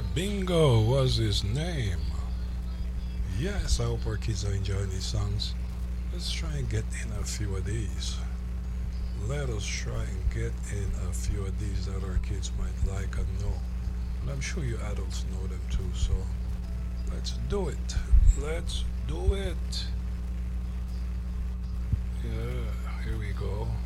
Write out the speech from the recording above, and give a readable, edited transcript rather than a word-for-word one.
Bingo was his name. Yes, I hope our kids are enjoying these songs. Let's try and get in a few of these. Let us try and get in a few of these that our kids might like and know. And I'm sure you adults know them too, so let's do it. Let's do it. Yeah, here we go.